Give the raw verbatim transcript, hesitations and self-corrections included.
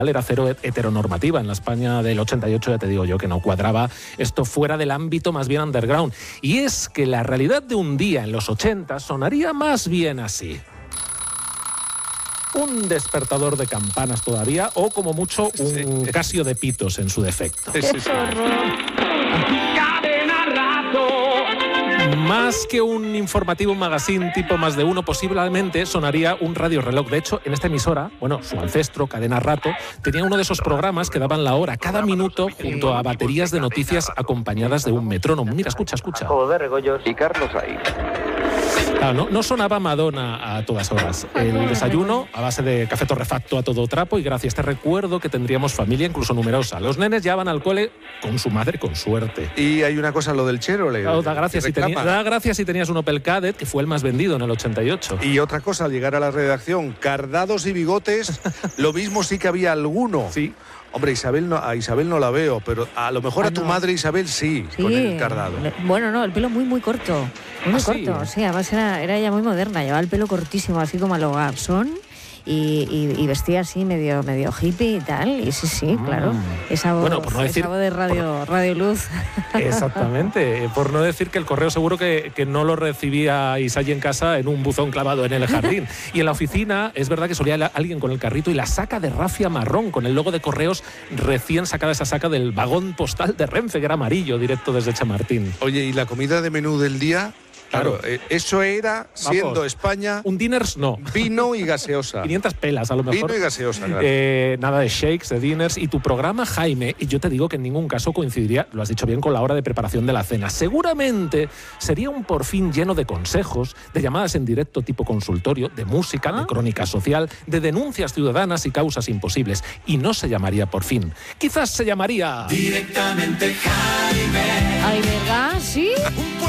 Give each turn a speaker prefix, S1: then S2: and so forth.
S1: era cero heteronormativa. En la España del ochenta y ocho ya te digo yo que no cuadraba esto fuera del ámbito más bien underground. Y es que la realidad de un día en los ochenta sonaría más bien así. Un despertador de campanas todavía, o como mucho un sí. Casio de pitos en su defecto.
S2: Sí, sí, sí.
S1: Más que un informativo, un magazine tipo más de uno, posiblemente sonaría un radioreloj. De hecho, en esta emisora, bueno, su ancestro, Cadena Rato, tenía uno de esos programas que daban la hora cada minuto junto a baterías de noticias acompañadas de un metrónomo. Mira, escucha, escucha.
S3: Joder, Regoyos y Carlos ahí.
S1: Claro, no, no sonaba Madonna a todas horas. El desayuno a base de café torrefacto a todo trapo y gracias. Te recuerdo que tendríamos familia incluso numerosa. Los nenes ya van al cole con su madre con suerte.
S2: Y hay una cosa, lo del Chevrolet.
S1: Claro, da gracias si teni- da gracias si tenías un Opel Kadett, que fue el más vendido en el ochenta y ocho.
S2: Y otra cosa, al llegar a la redacción, cardados y bigotes, lo mismo sí que había alguno.
S1: Sí.
S2: Hombre, Isabel no, a Isabel no la veo, pero a lo mejor ah, a tu no. madre Isabel sí, sí, con el cardado.
S4: Bueno, no, el pelo muy, muy corto. Muy, muy
S1: ¿Ah,
S4: corto,
S1: sí?
S4: sí, además era, era ella muy moderna, llevaba el pelo cortísimo, así como a lo Garzón. Y, y, y vestía así medio medio hippie y tal, y sí, sí, mm. claro, esa voz,
S1: bueno, por no decir,
S4: esa voz de radio, por, radio Luz.
S1: Exactamente, por no decir que el correo seguro que, que no lo recibía Isaí en casa en un buzón clavado en el jardín. Y en la oficina es verdad que solía alguien con el carrito y la saca de rafia marrón con el logo de correos recién sacada, esa saca del vagón postal de Renfe, que era amarillo, directo desde Chamartín.
S2: Oye, ¿y la comida de menú del día? Claro, eh, eso era, siendo Vamos, España...
S1: Un dinners, no.
S2: Vino y gaseosa.
S1: quinientas pelas, a lo mejor.
S2: Vino y gaseosa, claro.
S1: Eh, nada de shakes, de dinners. Y tu programa, Jaime, y yo te digo que en ningún caso coincidiría, lo has dicho bien, con la hora de preparación de la cena. Seguramente sería un por fin lleno de consejos, de llamadas en directo tipo consultorio, de música, ¿Ah? de crónica social, de denuncias ciudadanas y causas imposibles. Y no se llamaría por fin. Quizás se llamaría...
S5: Directamente Jaime.